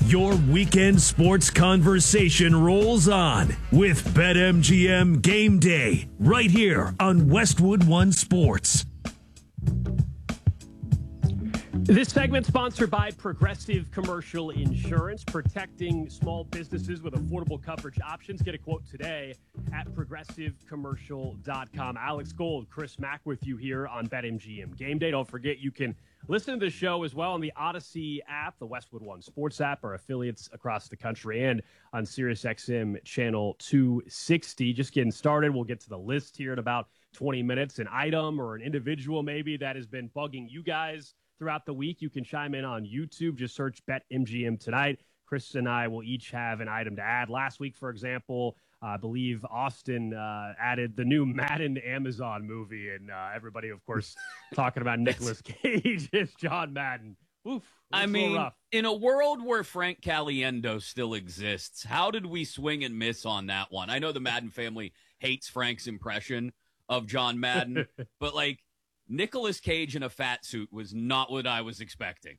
Your weekend sports conversation rolls on with BetMGM Game Day right here on Westwood One Sports. This segment sponsored by Progressive Commercial Insurance, protecting small businesses with affordable coverage options. Get a quote today at progressivecommercial.com. Alex Gold, Chris Mack with you here on BetMGM Game Day. Don't forget you can listen to the show as well on the Odyssey app, the Westwood One Sports app, our affiliates across the country, and on SiriusXM channel 260. Just getting started. We'll get to the list here in about 20 minutes. An item or an individual maybe that has been bugging you guys throughout the week. You can chime in on YouTube. Just search BetMGM tonight. Chris and I will each have an item to add. Last week, for example, I believe Austin added the new Madden Amazon movie, and everybody, of course, talking about Nicolas Cage as John Madden. Oof, I mean, in a world where Frank Caliendo still exists, how did we swing and miss on that one? I know the Madden family hates Frank's impression of John Madden, but like, Nicolas Cage in a fat suit was not what I was expecting.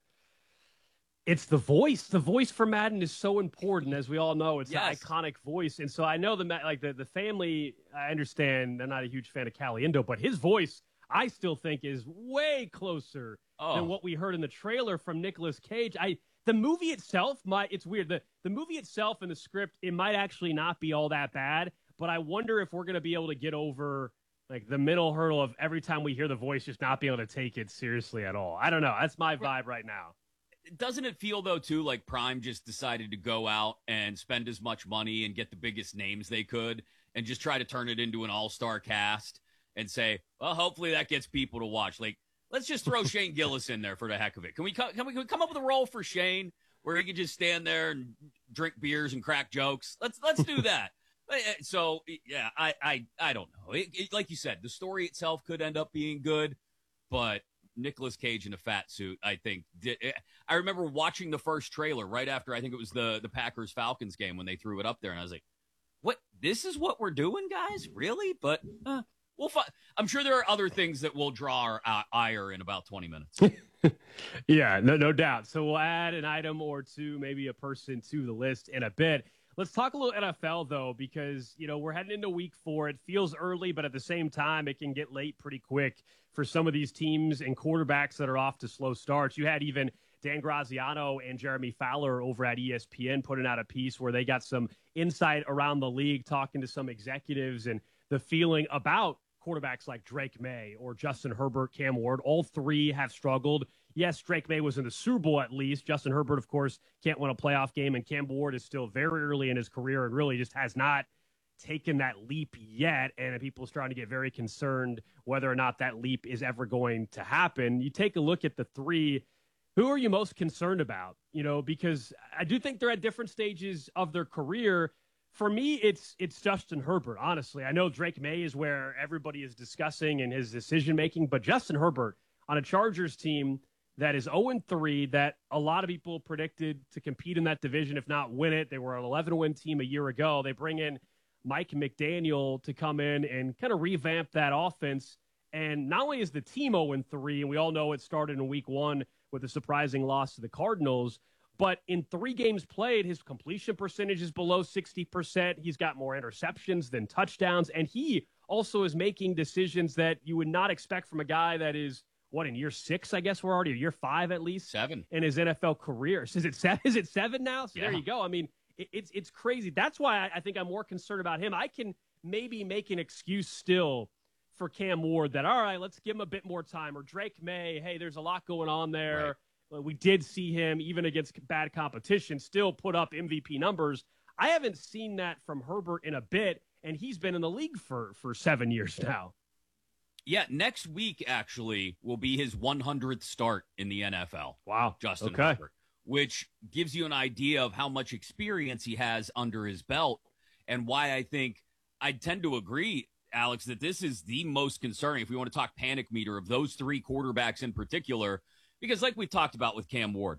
It's the voice. The voice for Madden is so important, as we all know. It's Yes. an iconic voice. And so I know the family, I understand they're not a huge fan of Caliendo, but his voice, I still think, is way closer than what we heard in the trailer from Nicolas Cage. The movie itself it's weird. The movie itself and the script, it might actually not be all that bad, but I wonder if we're going to be able to get over like the mental hurdle of every time we hear the voice just not be able to take it seriously at all. I don't know. That's my vibe right now. Doesn't it feel, though, too, like Prime just decided to go out and spend as much money and get the biggest names they could and just try to turn it into an all-star cast and say, well, hopefully that gets people to watch. Like, let's just throw Shane Gillis in there for the heck of it. Can we come up with a role for Shane where he can just stand there and drink beers and crack jokes? Let's do that. So, yeah, I don't know. Like you said, the story itself could end up being good, but Nicolas Cage in a fat suit, I think. I remember watching the first trailer right after, I think it was the Packers-Falcons game when they threw it up there, and I was like, what? This is what we're doing, guys? Really? But we'll find. I'm sure there are other things that will draw our ire in about 20 minutes. Yeah, no doubt. So we'll add an item or two, maybe a person to the list in a bit. Let's talk a little NFL, though, because, we're heading into week 4. It feels early, but at the same time, it can get late pretty quick for some of these teams and quarterbacks that are off to slow starts. You had even Dan Graziano and Jeremy Fowler over at ESPN putting out a piece where they got some insight around the league, talking to some executives and the feeling about quarterbacks like Drake May or Justin Herbert, Cam Ward. All three have struggled. Yes, Drake May was in the Super Bowl at least. Justin Herbert, of course, can't win a playoff game, and Cam Ward is still very early in his career and really just has not taken that leap yet, and people are starting to get very concerned whether or not that leap is ever going to happen. You take a look at the three. Who are you most concerned about? Because I do think they're at different stages of their career. For me, it's Justin Herbert, honestly. I know Drake May is where everybody is discussing in his decision-making, but Justin Herbert on a Chargers team that is 0-3, that a lot of people predicted to compete in that division, if not win it. They were an 11-win team a year ago. They bring in Mike McDaniel to come in and kind of revamp that offense. And not only is the team 0-3, and we all know it started in week 1 with a surprising loss to the Cardinals, but in 3 games played, his completion percentage is below 60%. He's got more interceptions than touchdowns, and he also is making decisions that you would not expect from a guy that is, in year 6, I guess we're already, year 5 at least? 7. In his NFL career. So is it 7? Is it 7 now? So There you go. I mean, it's crazy. That's why I think I'm more concerned about him. I can maybe make an excuse still for Cam Ward that, all right, let's give him a bit more time. Or Drake May, hey, there's a lot going on there. Right. We did see him, even against bad competition, still put up MVP numbers. I haven't seen that from Herbert in a bit, and he's been in the league for 7 years now. Yeah, next week, actually, will be his 100th start in the NFL. Wow. Justin Herbert, which gives you an idea of how much experience he has under his belt and why I think I tend to agree, Alex, that this is the most concerning, if we want to talk panic meter, of those 3 quarterbacks in particular, because like we talked about with Cam Ward,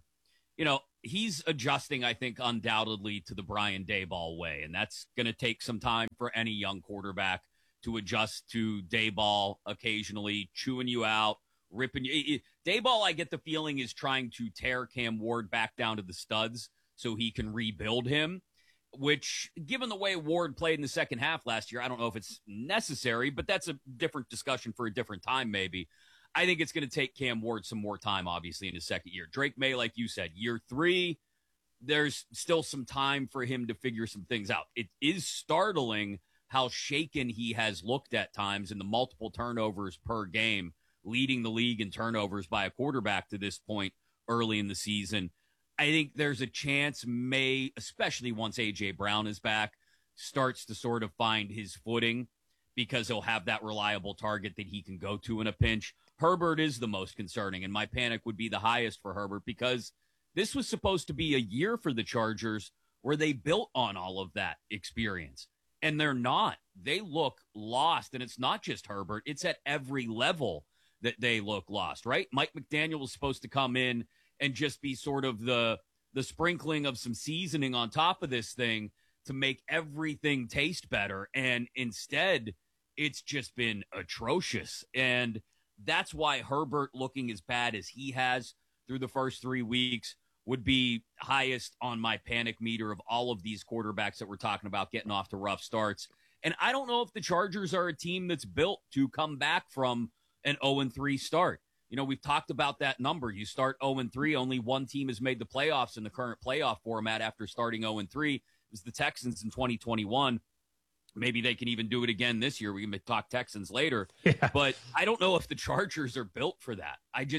he's adjusting, I think, undoubtedly to the Brian Daboll way, and that's going to take some time for any young quarterback to adjust to Daboll occasionally chewing you out, ripping you. Daboll, I get the feeling, is trying to tear Cam Ward back down to the studs so he can rebuild him, which, given the way Ward played in the second half last year, I don't know if it's necessary, but that's a different discussion for a different time, maybe. I think it's going to take Cam Ward some more time, obviously, in his second year. Drake May, like you said, year 3, there's still some time for him to figure some things out. It is startling how shaken he has looked at times in the multiple turnovers per game, leading the league in turnovers by a quarterback to this point early in the season. I think there's a chance May, especially once A.J. Brown is back, starts to sort of find his footing because he'll have that reliable target that he can go to in a pinch. Herbert is the most concerning, and my panic would be the highest for Herbert because this was supposed to be a year for the Chargers where they built on all of that experience, and they're not. They look lost, and it's not just Herbert. It's at every level that they look lost, right? Mike McDaniel was supposed to come in and just be sort of the sprinkling of some seasoning on top of this thing to make everything taste better. And instead, it's just been atrocious. And that's why Herbert, looking as bad as he has through the first 3 weeks, would be highest on my panic meter of all of these quarterbacks that we're talking about getting off to rough starts. And I don't know if the Chargers are a team that's built to come back from an 0-3 start. You know, we've talked about that number. You start 0-3, only one team has made the playoffs in the current playoff format after starting 0-3. It was the Texans in 2021. Maybe they can even do it again this year. We can talk Texans later. Yeah. But I don't know if the Chargers are built for that.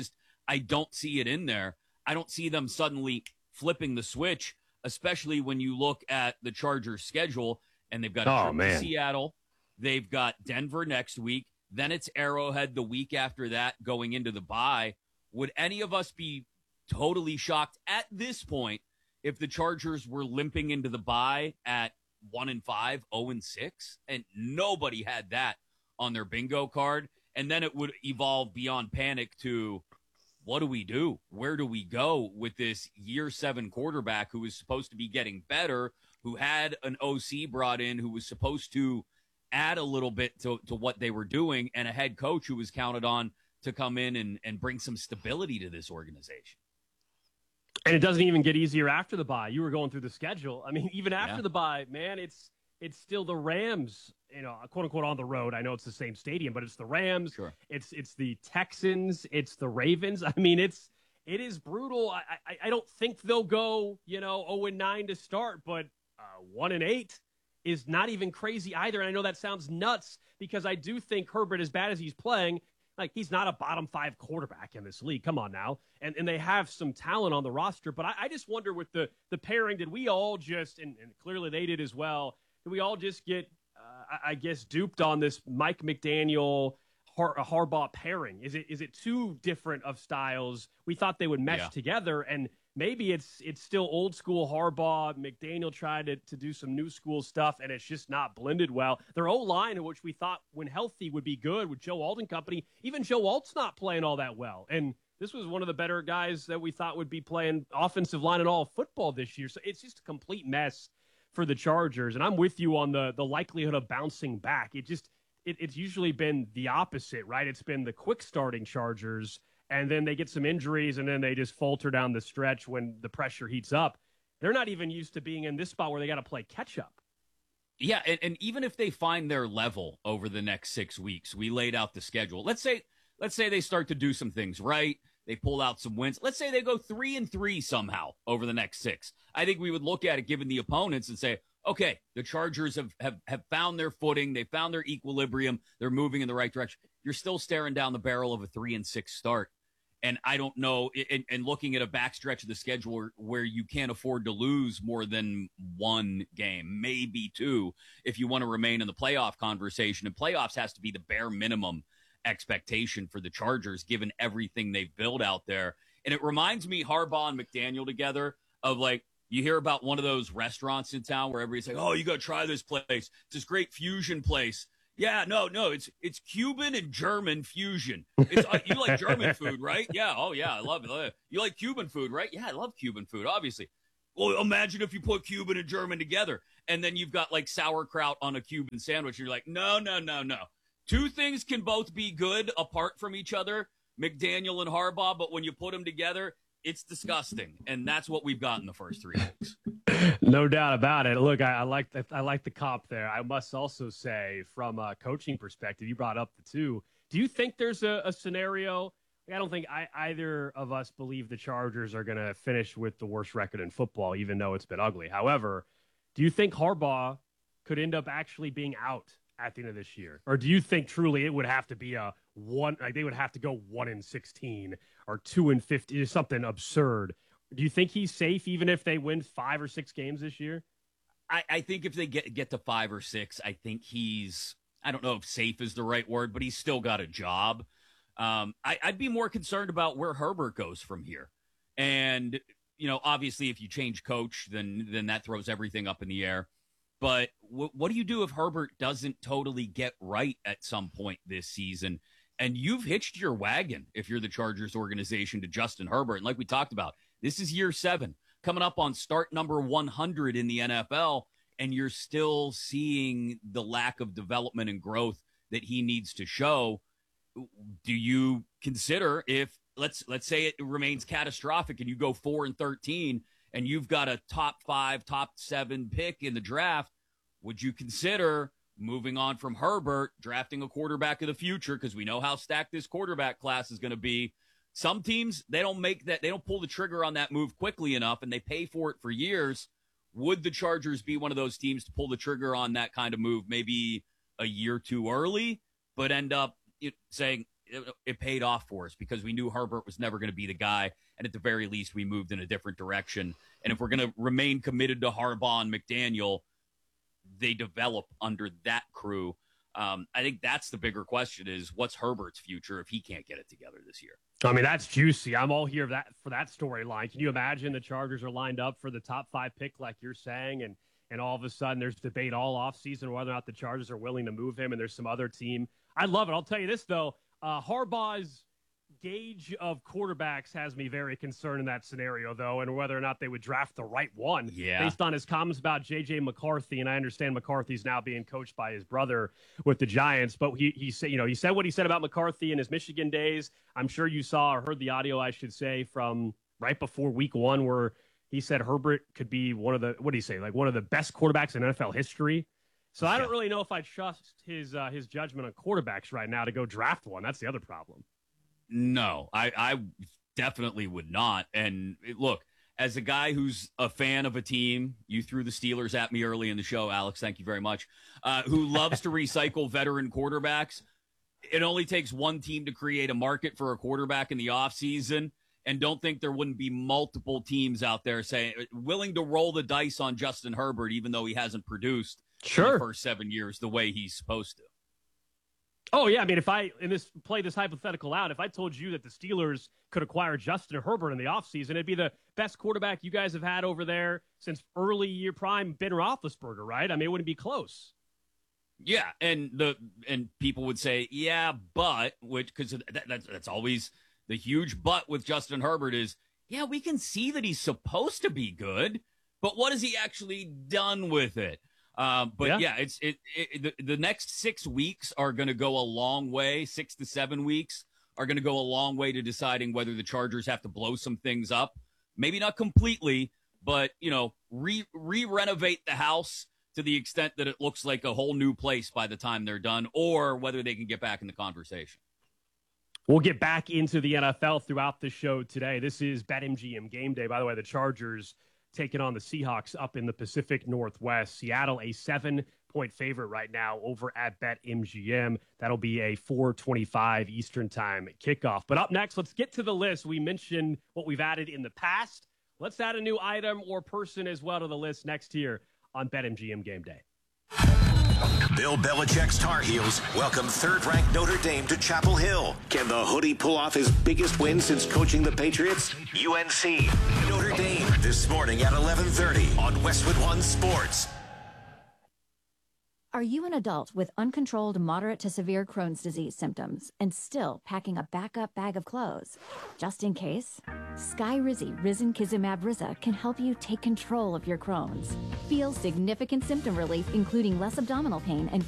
I don't see it in there. I don't see them suddenly flipping the switch, especially when you look at the Chargers' schedule, and they've got a trip to Seattle. They've got Denver next week. Then it's Arrowhead the week after that going into the bye. Would any of us be totally shocked at this point if the Chargers were limping into the bye at 1-5, 0-6? And nobody had that on their bingo card. And then it would evolve beyond panic to, what do we do? Where do we go with this year 7 quarterback who is supposed to be getting better, who had an OC brought in who was supposed to add a little bit to what they were doing, and a head coach who was counted on to come in and bring some stability to this organization? And it doesn't even get easier after the bye. You were going through the schedule. I mean, even after the bye, man, it's still the Rams, you know, quote unquote on the road. I know it's the same stadium, but it's the Rams. Sure. It's the Texans. It's the Ravens. I mean, it is brutal. I don't think they'll go, 0-9 to start, but 1-8 is not even crazy either. And I know that sounds nuts because I do think Herbert, as bad as he's playing, like, he's not a bottom 5 quarterback in this league. Come on now. And they have some talent on the roster. But I just wonder with the pairing, did we all just, and clearly they did as well, did we all just get, I guess, duped on this Mike McDaniel Harbaugh pairing? Is it too different of styles? We thought they would mesh together, and maybe it's still old school Harbaugh. McDaniel tried to do some new school stuff, and it's just not blended well. Their O-line, in which we thought when healthy would be good with Joe Alt and company, even Joe Alt's not playing all that well. And this was one of the better guys that we thought would be playing offensive line and all football this year. So it's just a complete mess for the Chargers. And I'm with you on the likelihood of bouncing back. It's usually been the opposite, right? It's been the quick starting Chargers, and then they get some injuries, and then they just falter down the stretch when the pressure heats up. They're not even used to being in this spot where they got to play catch-up. Yeah, and even if they find their level over the next 6 weeks, we laid out the schedule. Let's say they start to do some things right. They pull out some wins. Let's say they go 3-3 somehow over the next 6. I think we would look at it, given the opponents, and say, okay, the Chargers have found their footing. They found their equilibrium. They're moving in the right direction. You're still staring down the barrel of a 3-6 start. And I don't know, and looking at a backstretch of the schedule where you can't afford to lose more than 1 game, maybe 2, if you want to remain in the playoff conversation. And playoffs has to be the bare minimum expectation for the Chargers, given everything they've built out there. And it reminds me, Harbaugh and McDaniel together, of like, you hear about one of those restaurants in town where everybody's like, oh, you got to try this place. It's this great fusion place. Yeah, no, it's Cuban and German fusion. It's you like German food, right? Yeah, oh yeah, I love it. You like Cuban food, right? Yeah, I love Cuban food, obviously. Well, imagine if you put Cuban and German together, and then you've got like sauerkraut on a Cuban sandwich. You're like, no. 2 things can both be good apart from each other, McDaniel and Harbaugh, but when you put them together, It's disgusting, and that's what we've got in the first 3 weeks. No doubt about it. Look, I like the comp there. I must also say, from a coaching perspective, you brought up the two. Do you think there's a scenario? I don't think either of us believe the Chargers are going to finish with the worst record in football, even though it's been ugly. However, do you think Harbaugh could end up actually being out at the end of this year? Or do you think truly it would have to be a one, like they would have to go 1-16 or 2-50, something absurd? Do you think he's safe even if they win 5 or 6 games this year? I think if they get to 5 or 6, I think he's, I don't know if safe is the right word, but he's still got a job. I'd be more concerned about where Herbert goes from here. And, obviously if you change coach, then that throws everything up in the air. But what do you do if Herbert doesn't totally get right at some point this season? And you've hitched your wagon, if you're the Chargers organization, to Justin Herbert. And like we talked about, this is year 7, coming up on start number 100 in the NFL, and you're still seeing the lack of development and growth that he needs to show. Do you consider, if let's say it remains catastrophic and you go 4-13 and you've got a top 5, top 7 pick in the draft, would you consider moving on from Herbert, drafting a quarterback of the future? Because we know how stacked this quarterback class is going to be. Some teams, they don't pull the trigger on that move quickly enough, and they pay for it for years. Would the Chargers be one of those teams to pull the trigger on that kind of move maybe a year too early, but end up saying it paid off for us because we knew Herbert was never going to be the guy, and at the very least we moved in a different direction? And if we're going to remain committed to Harbaugh and McDaniel, they develop under that crew. I think that's the bigger question, is what's Herbert's future if he can't get it together this year? I mean, that's juicy. I'm all here for that storyline. Can you imagine the Chargers are lined up for the top 5 pick like you're saying, and all of a sudden there's debate all offseason whether or not the Chargers are willing to move him, and there's some other team. I love it. I'll tell you this, though. Harbaugh's gauge of quarterbacks has me very concerned in that scenario, though, and whether or not they would draft the right one based on his comments about J.J. McCarthy. And I understand McCarthy's now being coached by his brother with the Giants, but he said, he said what he said about McCarthy in his Michigan days. I'm sure you saw or heard the audio, I should say, from right before week 1, where he said Herbert could be one of the, what did he say, like one of the best quarterbacks in NFL history. So I don't really know if I trust his judgment on quarterbacks right now to go draft one. That's the other problem. No, I definitely would not. And look, as a guy who's a fan of a team, you threw the Steelers at me early in the show, Alex, thank you very much, who loves to recycle veteran quarterbacks. It only takes one team to create a market for a quarterback in the offseason, and don't think there wouldn't be multiple teams out there saying willing to roll the dice on Justin Herbert, even though he hasn't produced in the first 7 years the way he's supposed to. Oh, yeah. I mean, if I play this hypothetical out, if I told you that the Steelers could acquire Justin Herbert in the offseason, it'd be the best quarterback you guys have had over there since early year prime Ben Roethlisberger, right? I mean, it wouldn't be close. Yeah, and people would say, yeah, but, because that's always the huge but with Justin Herbert is, yeah, we can see that he's supposed to be good, but what has he actually done with it? But it's the next 6 weeks are going to go a long way. 6 to 7 weeks are going to go a long way to deciding whether the Chargers have to blow some things up. Maybe not completely, but re-renovate the house to the extent that it looks like a whole new place by the time they're done, or whether they can get back in the conversation. We'll get back into the NFL throughout the show today. This is BetMGM Game Day. By the way, the Chargers taking on the Seahawks up in the Pacific Northwest. Seattle, a 7-point favorite right now over at BetMGM. That'll be a 4:25 Eastern time kickoff. But up next, let's get to the list. We mentioned what we've added in the past. Let's add a new item or person as well to the list next here on BetMGM Game Day. Bill Belichick's Tar Heels welcome third-ranked Notre Dame to Chapel Hill. Can the Hoodie pull off his biggest win since coaching the Patriots? UNC, Notre Dame, this morning at 11:30 on Westwood One Sports. Are you an adult with uncontrolled moderate to severe Crohn's disease symptoms and still packing a backup bag of clothes? Just in case, Skyrizi Risankizumab Riza can help you take control of your Crohn's. Feel significant symptom relief, including less abdominal pain and